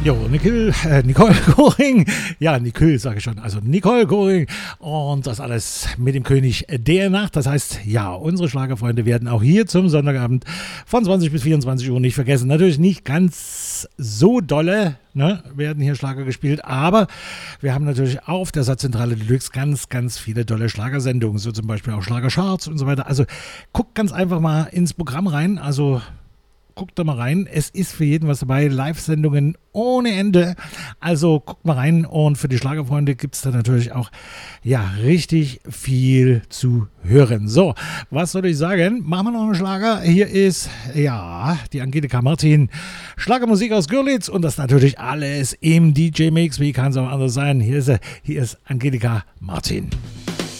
Nicole Goring. Ja, Nicole sage ich schon. Also Nicole Goring. Und das alles mit dem König der Nacht. Das heißt, ja, unsere Schlagerfreunde werden auch hier zum Sonntagabend von 20 bis 24 Uhr nicht vergessen. Natürlich nicht ganz so dolle, ne, werden hier Schlager gespielt. Aber wir haben natürlich auf der Satzzentrale Deluxe ganz, ganz viele tolle Schlagersendungen. So zum Beispiel auch Schlagercharts und so weiter. Also guckt ganz einfach mal ins Programm rein. Also guckt da mal rein. Es ist für jeden was dabei. Live-Sendungen ohne Ende. Also guckt mal rein. Und für die Schlagerfreunde gibt es da natürlich auch, ja, richtig viel zu hören. So, was soll ich sagen? Machen wir noch einen Schlager. Hier ist, ja, die Angelika Martin. Schlagermusik aus Görlitz. Und das natürlich alles im DJ-Mix. Wie kann es auch anders sein? Hier ist Angelika Martin.